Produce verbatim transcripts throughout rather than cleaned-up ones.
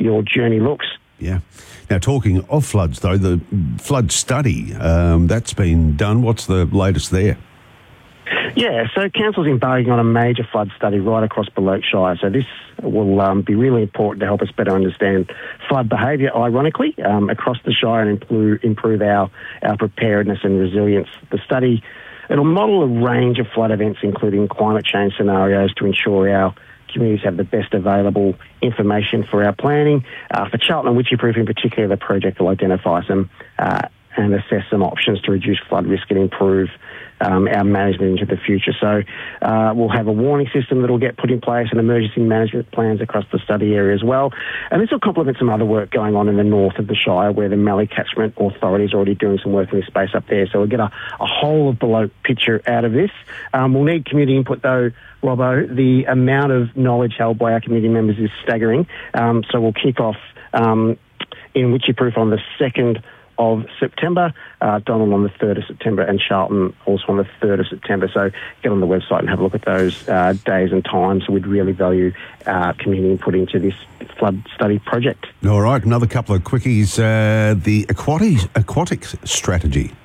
your journey looks. Yeah. Now, talking of floods, though, the flood study, um, that's been done. What's the latest there? Yeah, so Council's embarking on a major flood study right across Beloit Shire. So this will um, be really important to help us better understand flood behaviour, ironically, um, across the Shire and improve, improve our, our preparedness and resilience. The study, it'll model a range of flood events, including climate change scenarios, to ensure our communities have the best available information for our planning. Uh, for Charlton and Wycheproof in particular, the project will identify some uh, and assess some options to reduce flood risk and improve um, our management into the future. So uh, we'll have a warning system that will get put in place and emergency management plans across the study area as well. And this will complement some other work going on in the north of the Shire, where the Mallee Catchment Authority is already doing some work in this space up there. So we'll get a, a whole of Beloit picture out of this. Um, we'll need community input though, Robbo. The amount of knowledge held by our community members is staggering. Um, so we'll kick off um, in Wycheproof on the second of September, uh, Donald on the third of September, and Charlton also on the third of September. So get on the website and have a look at those uh, days and times. We'd really value uh, community input into this flood study project. All right, another couple of quickies. Uh, the aquatics, aquatics strategy.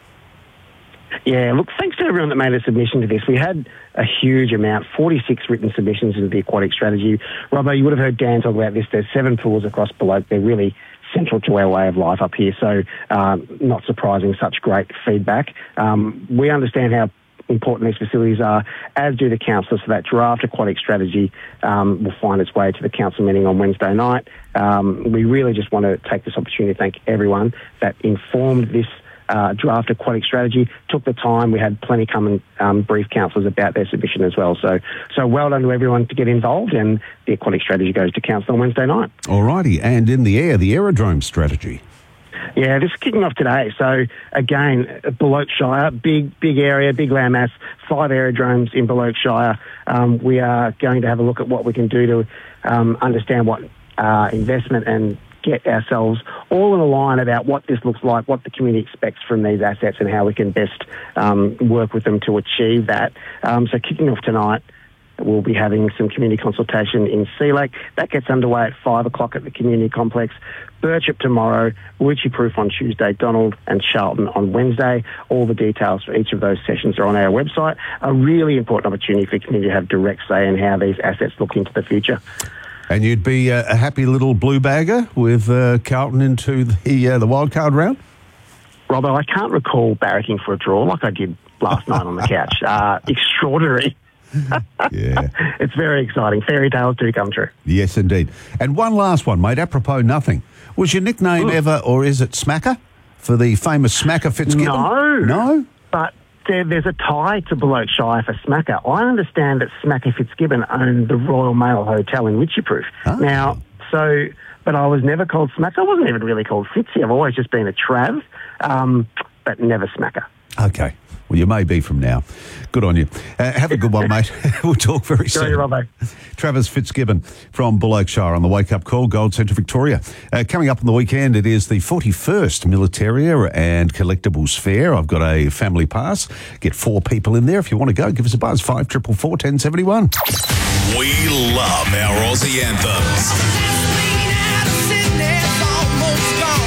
Yeah, look, thanks to everyone that made a submission to this. We had a huge amount, forty-six written submissions into the aquatic strategy. Robbo, you would have heard Dan talk about this. There's seven pools across Beloit. They're really central to our way of life up here. So um, not surprising, such great feedback. Um, we understand how important these facilities are, as do the councillors. So that draft aquatic strategy um, will find its way to the council meeting on Wednesday night. Um, we really just want to take this opportunity to thank everyone that informed this Uh, draft aquatic strategy, took the time. We had plenty come and um, brief councillors about their submission as well. So so well done to everyone to get involved, and the aquatic strategy goes to council on Wednesday night. All righty, and in the air, the aerodrome strategy. Yeah, this is kicking off today. So again, Beloit Shire, big, big area, big landmass, five aerodromes in Beloit Shire. Um, we are going to have a look at what we can do to um, understand what uh, investment and get ourselves all in a line about what this looks like, what the community expects from these assets, and how we can best um, work with them to achieve that. Um, so kicking off tonight, we'll be having some community consultation in Sea Lake. That gets underway at five o'clock at the community complex. Birchip tomorrow, Wycheproof on Tuesday, Donald and Charlton on Wednesday. All the details for each of those sessions are on our website. A really important opportunity for community to have direct say in how these assets look into the future. And you'd be a, a happy little blue bagger with uh, Carlton into the uh, the wildcard round? Robbo, I can't recall barracking for a draw like I did last night on the couch. Uh, extraordinary. Yeah. It's very exciting. Fairy tales do come true. Yes, indeed. And one last one, mate, apropos nothing. Was your nickname Ooh. ever, or is it Smacker, for the famous Smacker Fitzgibbon? No. No? But there, there's a tie to Beloit Shire for Smacker. I understand that Smacker Fitzgibbon owned the Royal Mail Hotel in Wycheproof. Oh. Now, so, but I was never called Smacker. I wasn't even really called Fitzy. I've always just been a Trav, um, but never Smacker. Okay. Well, you may be from now. Good on you. Uh, have a good one, mate. We'll talk very soon. Sorry, Robbo. Travis Fitzgibbon from Beloit Shire on the Wake Up Call, Gold Centre Victoria. Uh, coming up on the weekend, it is the forty-first Militaria and Collectibles Fair. I've got a family pass. Get four people in there. If you want to go, give us a buzz, five four four, one oh seven one. We love our Aussie anthems.